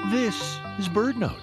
This is BirdNote.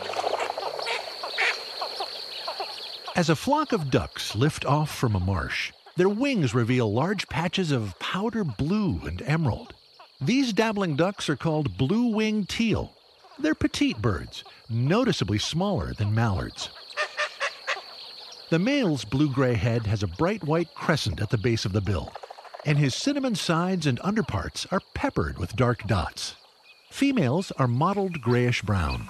As a flock of ducks lift off from a marsh, their wings reveal large patches of powder blue and emerald. These dabbling ducks are called blue-winged teal. They're petite birds, noticeably smaller than mallards. The male's blue-gray head has a bright white crescent at the base of the bill, and his cinnamon sides and underparts are peppered with dark dots. Females are mottled grayish-brown.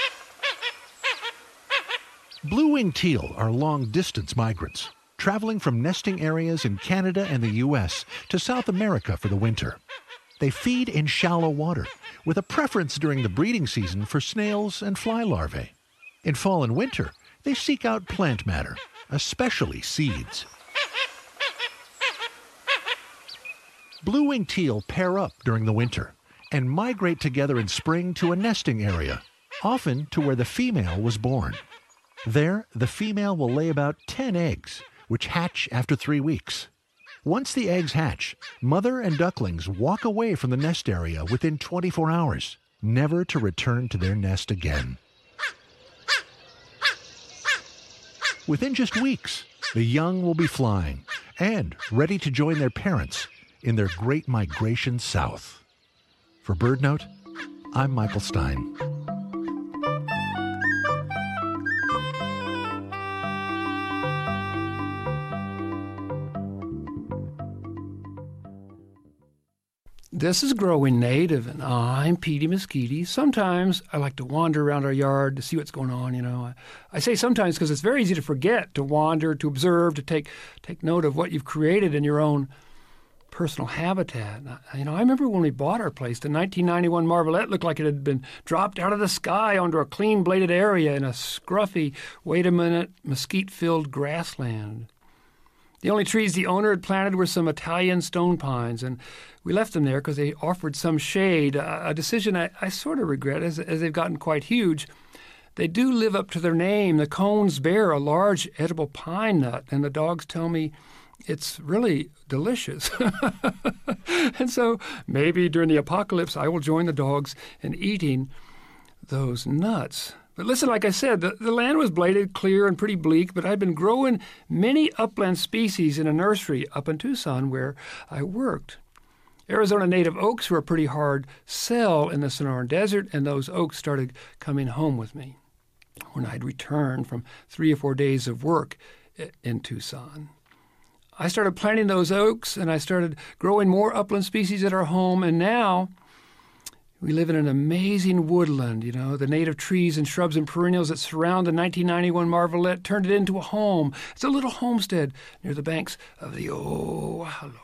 Blue-winged teal are long-distance migrants, traveling from nesting areas in Canada and the U.S. to South America for the winter. They feed in shallow water, with a preference during the breeding season for snails and fly larvae. In fall and winter, they seek out plant matter, especially seeds. Blue-winged teal pair up during the winter and migrate together in spring to a nesting area, often to where the female was born. There, the female will lay about 10 eggs, which hatch after 3 weeks. Once the eggs hatch, mother and ducklings walk away from the nest area within 24 hours, never to return to their nest again. Within just weeks, the young will be flying and ready to join their parents in their great migration south. For BirdNote, I'm Michael Stein. This is Growing Native, and I'm Petey Mesquite. Sometimes I like to wander around our yard to see what's going on, I say sometimes because it's very easy to forget, to wander, to observe, to take note of what you've created in your own personal habitat. I remember when we bought our place, the 1991 Marvelette looked like it had been dropped out of the sky onto a clean-bladed area in a scruffy, wait-a-minute, mesquite-filled grassland. The only trees the owner had planted were some Italian stone pines, and we left them there because they offered some shade, a decision I sort of regret as they've gotten quite huge. They do live up to their name. The cones bear a large edible pine nut, and the dogs tell me it's really delicious. And so maybe during the apocalypse I will join the dogs in eating those nuts. But listen, like I said, the land was bladed, clear, and pretty bleak, but I'd been growing many upland species in a nursery up in Tucson where I worked. Arizona native oaks were a pretty hard sell in the Sonoran Desert, and those oaks started coming home with me when I'd returned from 3 or 4 days of work in Tucson. I started planting those oaks, and I started growing more upland species at our home, and now we live in an amazing woodland. The native trees and shrubs and perennials that surround the 1991 Marvelette turned it into a home. It's a little homestead near the banks of the Oahalote.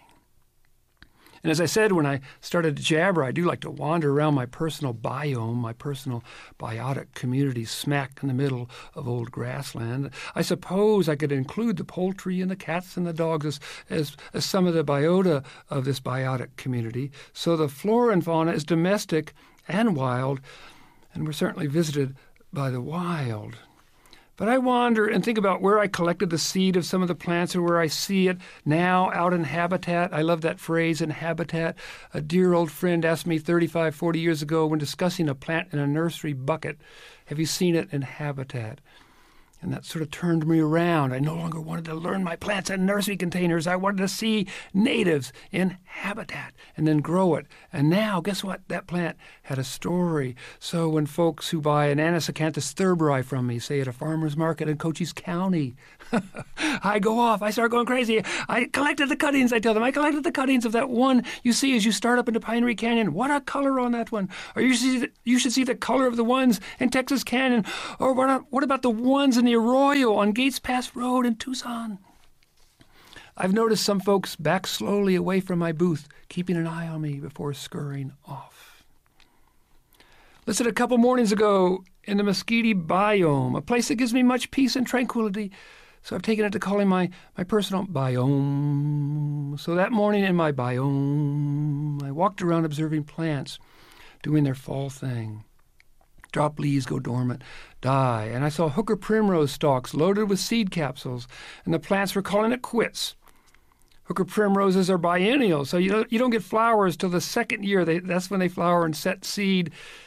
And as I said, when I started to jabber, I do like to wander around my personal biome, my personal biotic community smack in the middle of old grassland. I suppose I could include the poultry and the cats and the dogs as some of the biota of this biotic community. So the flora and fauna is domestic and wild, and we're certainly visited by the wild. But I wander and think about where I collected the seed of some of the plants or where I see it now out in habitat. I love that phrase, in habitat. A dear old friend asked me 35, 40 years ago when discussing a plant in a nursery bucket, have you seen it in habitat? And that sort of turned me around. I no longer wanted to learn my plants in nursery containers. I wanted to see natives in habitat and then grow it. And now, guess what? That plant had a story. So when folks who buy an Anisacanthus thurberi from me, say at a farmer's market in Cochise County, I go off. I start going crazy. I collected the cuttings, I tell them. I collected the cuttings of that one you see as you start up into Pinery Canyon. What a color on that one. Or you should see the color of the ones in Texas Canyon. Or what about the ones in the Arroyo on Gates Pass Road in Tucson? I've noticed some folks back slowly away from my booth, keeping an eye on me before scurrying off. Listen, a couple mornings ago in the Mesquite biome, a place that gives me much peace and tranquility, so I've taken it to calling my personal biome. So that morning in my biome, I walked around observing plants doing their fall thing. Drop leaves go dormant, die, and I saw hooker primrose stalks loaded with seed capsules, and the plants were calling it quits. Hooker primroses are biennial, so you don't get flowers till the second year. That's when they flower and set seed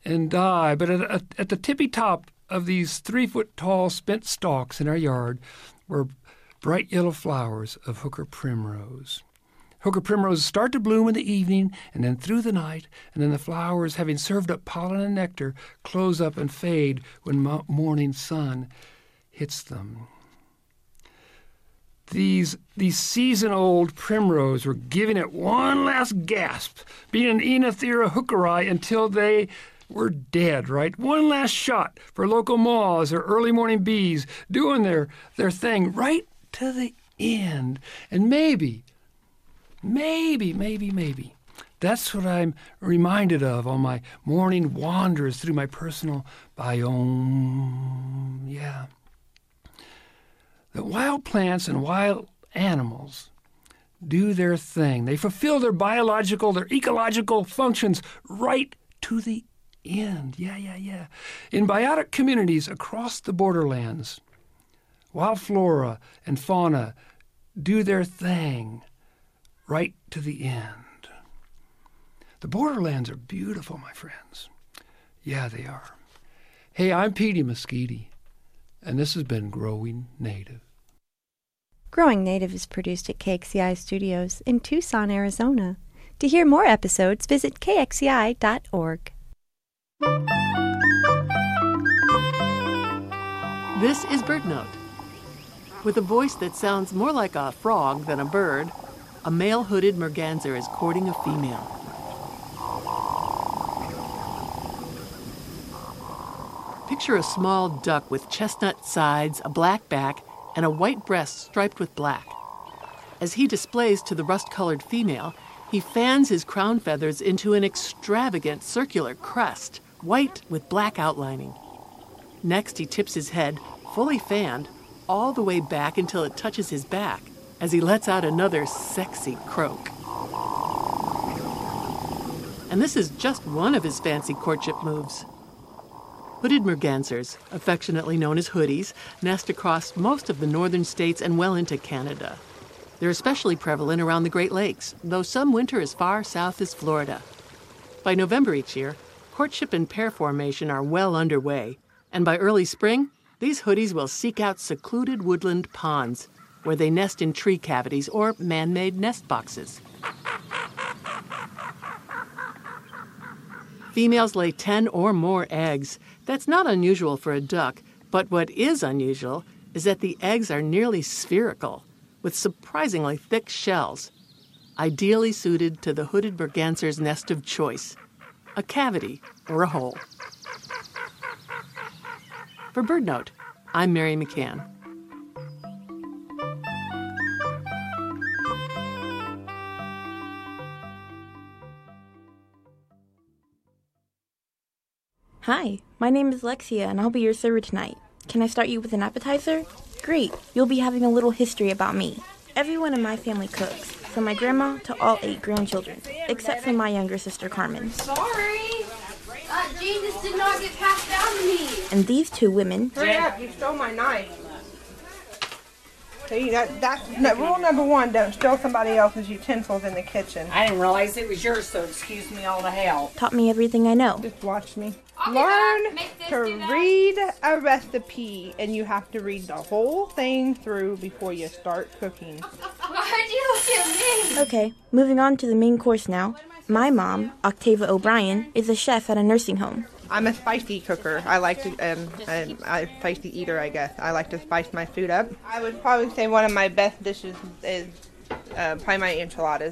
and die. But at the tippy top of these 3-foot-tall spent stalks in our yard were bright yellow flowers of hooker primrose. Hooker primroses start to bloom in the evening and then through the night, and then the flowers, having served up pollen and nectar, close up and fade when morning sun hits them. These season-old primroses were giving it one last gasp, being an Oenothera hookeri until they were dead, right? One last shot for local moths or early morning bees doing their thing right to the end. And maybe, that's what I'm reminded of on my morning wanders through my personal biome. Yeah. That wild plants and wild animals do their thing. They fulfill their biological, their ecological functions right to the end. Yeah. In biotic communities across the borderlands, wild flora and fauna do their thing right to the end. The borderlands are beautiful, my friends. Yeah, they are. Hey, I'm Petey Mesquite, and this has been Growing Native. Growing Native is produced at KXCI Studios in Tucson, Arizona. To hear more episodes, visit kxci.org. This is BirdNote. With a voice that sounds more like a frog than a bird, a male hooded merganser is courting a female. Picture a small duck with chestnut sides, a black back, and a white breast striped with black. As he displays to the rust-colored female, he fans his crown feathers into an extravagant circular crest, white with black outlining. Next, he tips his head, fully fanned, all the way back until it touches his back, as he lets out another sexy croak. And this is just one of his fancy courtship moves. Hooded mergansers, affectionately known as hoodies, nest across most of the northern states and well into Canada. They're especially prevalent around the Great Lakes, though some winter as far south as Florida. By November each year, courtship and pair formation are well underway, and by early spring, these hoodies will seek out secluded woodland ponds, where they nest in tree cavities or man-made nest boxes. Females lay 10 or more eggs. That's not unusual for a duck, but what is unusual is that the eggs are nearly spherical, with surprisingly thick shells, ideally suited to the hooded merganser's nest of choice, a cavity or a hole. For BirdNote, I'm Mary McCann. Hi, my name is Lexia, and I'll be your server tonight. Can I start you with an appetizer? Great, you'll be having a little history about me. Everyone in my family cooks, from my grandma to all 8 grandchildren, except for my younger sister Carmen. Sorry, Jesus did not get passed down to me. And these 2 women... Hurry up, you stole my knife. See, that's rule number 1, don't steal somebody else's utensils in the kitchen. I didn't realize it was yours, so excuse me all the hell. Taught me everything I know. Just watch me. Learn to read a recipe, and you have to read the whole thing through before you start cooking. Why'd you look at me? Okay, moving on to the main course now. My mom, Octava O'Brien, is a chef at a nursing home. I'm a spicy cooker. I like to, I'm a spicy eater, I guess. I like to spice my food up. I would probably say one of my best dishes is probably my enchiladas.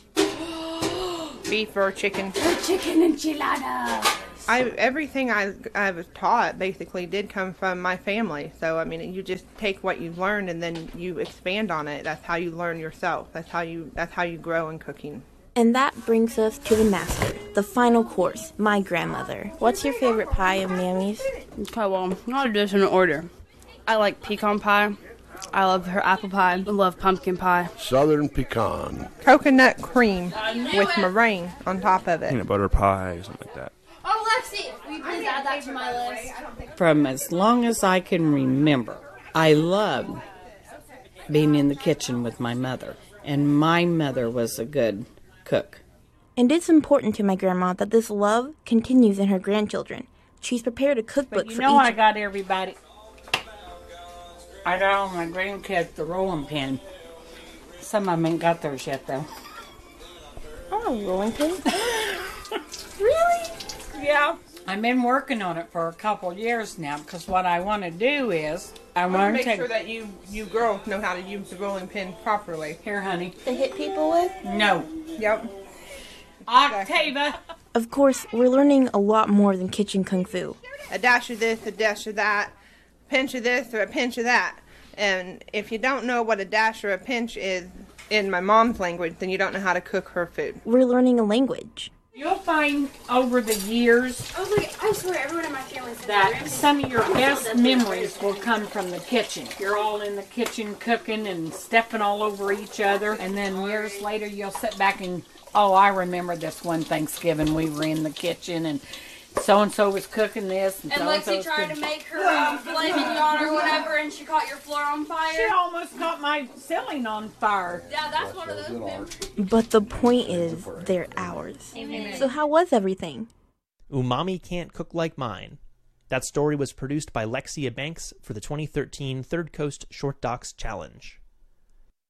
Beef or chicken. Chicken enchilada. Everything I was taught basically did come from my family. So, I mean, you just take what you've learned and then you expand on it. That's how you learn yourself. That's how you grow in cooking. And that brings us to the master, the final course, my grandmother. What's your favorite pie of Mammy's? Okay, well, I'll do this in order. I like pecan pie. I love her apple pie. I love pumpkin pie. Southern pecan. Coconut cream with meringue on top of it. Peanut butter pie, something like that. Oh, Lexi, will you please add that to my list? From as long as I can remember, I loved being in the kitchen with my mother. And my mother was a good cook. And it's important to my grandma that this love continues in her grandchildren. She's prepared a cookbook But for you know, each. I got everybody. I got all my grandkids the rolling pin. Some of them ain't got theirs yet, though. Oh, rolling pin? Really? Yeah. I've been working on it for a couple years now because what I want to do is I want to make take. sure that you girls know how to use the rolling pin properly. Here, honey. To hit people with? No. Yep. Octava. Of course, we're learning a lot more than kitchen kung fu. A dash of this, a dash of that, a pinch of this or a pinch of that. And if you don't know what a dash or a pinch is in my mom's language, then you don't know how to cook her food. We're learning a language. You'll find over the years I swear, everyone in my family says that some of your best memories will come from the kitchen. You're all in the kitchen cooking and stepping all over each other, and then years later you'll sit back and, oh, I remember this one Thanksgiving we were in the kitchen and so-and-so was cooking this and so-and-so Lexi was tried cooking. to make her filet mignon or whatever, and she caught your floor on fire. She almost caught my ceiling on fire. Yeah, that's one of those memories. But the point is, they're ours. Amen. So how was everything? Umami Can't Cook Like Mine. That story was produced by Lexia Banks for the 2013 Third Coast Short Docs Challenge.